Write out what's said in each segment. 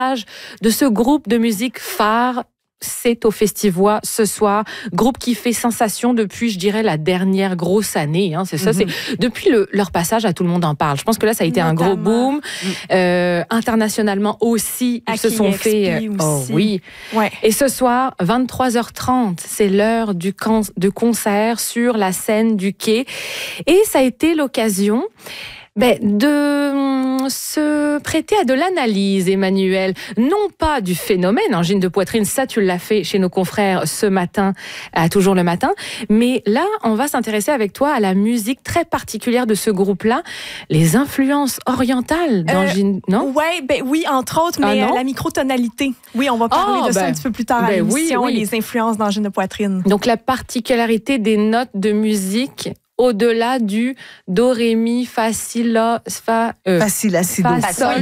de ce groupe de musique phare. C'est au Festivois ce soir, groupe qui fait sensation depuis, je dirais, la dernière grosse année. C'est ça, c'est depuis leur passage à Tout le monde en parle. Je pense que là, ça a été un gros boom. Internationalement aussi, ils se sont fait. Oui. Ouais. Et ce soir, 23h30, c'est l'heure de concert sur la scène du Quai, et ça a été l'occasion de se prêter à de l'analyse, Emmanuel. Non pas du phénomène angine de poitrine, ça tu l'as fait chez nos confrères ce matin, à Toujours le matin, mais là, on va s'intéresser avec toi à la musique très particulière de ce groupe-là, les influences orientales d'angine, non? Oui, entre autres, mais la microtonalité. Oui, on va parler de ça un petit peu plus tard à l'émission, les influences d'angine de poitrine. Donc la particularité des notes de musique au-delà du do, ré, mi, fa, si, la, fa, Facile, la, si, do. Fa, sol,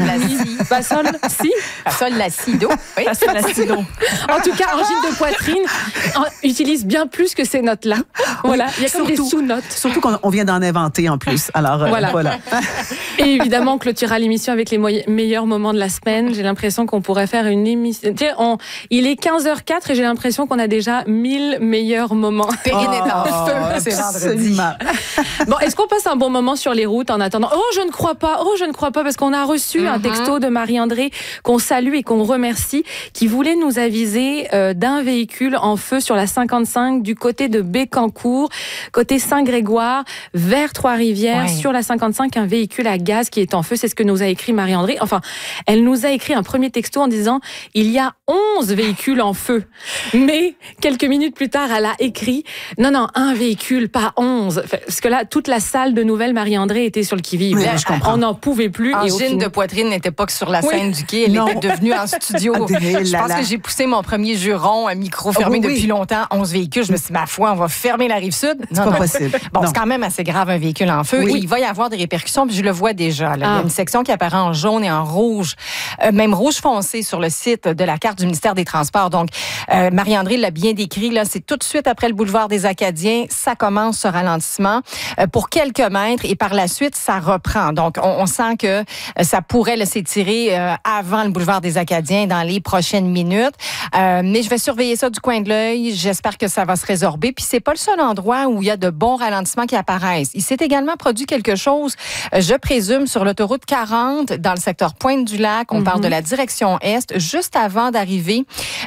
la, si, do. Oui, fa, sol, la, si, do. En tout cas, angine de poitrine utilise bien plus que ces notes-là. Voilà, il y a comme des sous-notes. Surtout qu'on vient d'en inventer en plus. Alors, voilà. Et évidemment, on clôturera l'émission avec les meilleurs moments de la semaine. J'ai l'impression qu'on pourrait faire une émission. Il est 15h04 et j'ai l'impression qu'on a déjà 1000 meilleurs moments. Périne est en feu, c'est vendredi. Bon, est-ce qu'on passe un bon moment sur les routes en attendant? Je ne crois pas, parce qu'on a reçu un texto de Marie-André qu'on salue et qu'on remercie, qui voulait nous aviser d'un véhicule en feu sur la 55 du côté de Bécancour, côté Saint-Grégoire, vers Trois-Rivières, sur la 55, un véhicule à gaz qui est en feu. C'est ce que nous a écrit Marie-André. Enfin, elle nous a écrit un premier texto en disant « Il y a 11 véhicules en feu ». Mais quelques minutes plus tard, elle a écrit « Non, un véhicule, pas 11 ». Parce que là, toute la salle de nouvelles Marie-André était sur le qui-vive. Oui, je comprends. On n'en pouvait plus. Angine de poitrine n'était pas que sur la scène du Quai, elle était devenue en studio. Je pense que j'ai poussé mon premier juron à micro fermé depuis longtemps. 11 véhicules, je me suis dit, ma foi, on va fermer la Rive-Sud. C'est pas possible. Bon, c'est quand même assez grave, un véhicule en feu. Et il va y avoir des répercussions, puis je le vois déjà. Là. Il y a une section qui apparaît en jaune et en rouge, même rouge foncé sur le site de la carte du ministère des Transports. Donc, Marie-André l'a bien décrit, là, c'est tout de suite après le boulevard des Acadiens, ça commence ce ralentissement pour quelques mètres et par la suite, ça reprend. Donc, on sent que ça pourrait s'étirer avant le boulevard des Acadiens dans les prochaines minutes. Mais je vais surveiller ça du coin de l'œil. J'espère que ça va se résorber. Puis, c'est pas le seul endroit où il y a de bons ralentissements qui apparaissent. Il s'est également produit quelque chose, je présume, sur l'autoroute 40 dans le secteur Pointe-du-Lac. On parle de la direction Est, juste avant d'arriver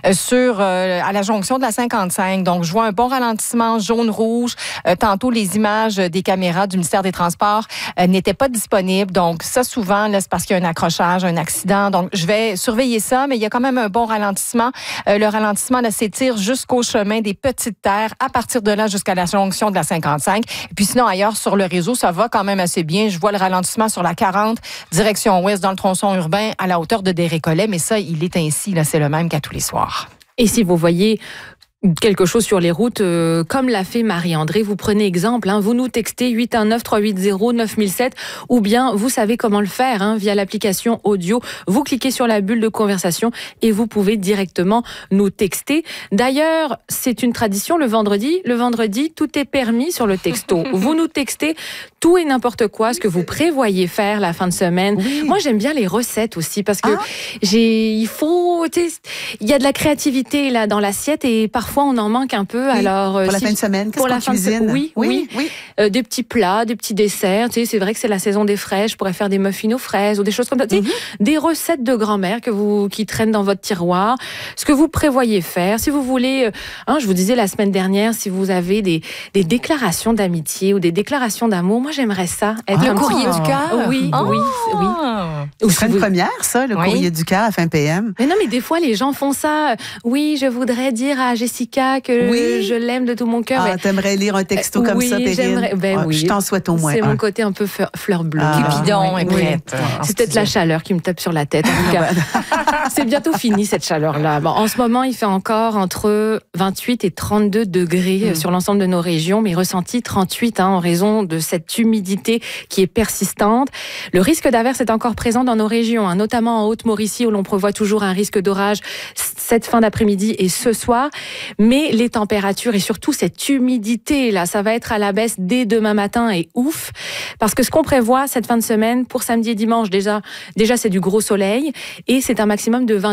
à la jonction de la 55. Donc, je vois un bon ralentissement jaune-rouge. Tantôt, les images des caméras du ministère des Transports n'étaient pas disponibles. Donc, ça, souvent, là, c'est parce qu'il y a un accrochage, un accident. Donc, je vais surveiller ça, mais il y a quand même un bon ralentissement. Le ralentissement s'étire jusqu'au chemin des Petites Terres, à partir de là jusqu'à la jonction de la 55. Et puis sinon, ailleurs, sur le réseau, ça va quand même assez bien. Je vois le ralentissement sur la 40, direction ouest, dans le tronçon urbain, à la hauteur de Desrécollets. Mais ça, il est ainsi, là, c'est le même qu'à tous les soirs. Et si vous voyez quelque chose sur les routes, comme l'a fait Marie-André, vous prenez exemple, vous nous textez 819-380-9007, ou bien vous savez comment le faire via l'application audio. Vous cliquez sur la bulle de conversation et vous pouvez directement nous texter. D'ailleurs, c'est une tradition le vendredi, tout est permis sur le texto. Vous nous textez tout et n'importe quoi, ce que vous prévoyez faire la fin de semaine. Oui. Moi, j'aime bien les recettes aussi, parce que il y a de la créativité là dans l'assiette et parfois on en manque un peu. Oui. Alors, pour la fin de semaine, qu'est-ce qu'on cuisine? Oui. Des petits plats, des petits desserts. C'est vrai que c'est la saison des fraises. Je pourrais faire des muffins aux fraises ou des choses comme ça. Des recettes de grand-mère qui traînent dans votre tiroir. Ce que vous prévoyez faire. Si vous voulez, je vous disais la semaine dernière, si vous avez des déclarations d'amitié ou des déclarations d'amour, moi j'aimerais ça. Être le courrier du cœur. Oui. Ce serait une première, ça, le courrier du cœur à fin PM. Mais non, mais des fois les gens font ça. Oui, je voudrais dire à Jessica que je l'aime de tout mon cœur. T'aimerais lire un texto comme ça, Périne? Je t'en souhaite au moins. C'est mon côté un peu fleur bleue. Cupidon est prête. C'est peut-être la chaleur qui me tape sur la tête. En tout cas, c'est bientôt fini cette chaleur-là. Bon, en ce moment, il fait encore entre 28 et 32 degrés sur l'ensemble de nos régions, mais ressenti 38 en raison de cette humidité qui est persistante. Le risque d'averse est encore présent dans nos régions, notamment en Haute-Mauricie où l'on prévoit toujours un risque d'orage cette fin d'après-midi et ce soir. Mais les températures et surtout cette humidité, là, ça va être à la baisse dès demain matin et ouf. Parce que ce qu'on prévoit cette fin de semaine, pour samedi et dimanche, déjà c'est du gros soleil et c'est un maximum de 20